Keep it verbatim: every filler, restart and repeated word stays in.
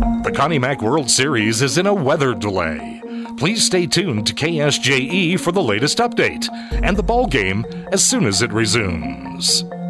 The Connie Mack World Series is in a weather delay. Please stay tuned to K S J E for the latest update and the ball game as soon as it resumes.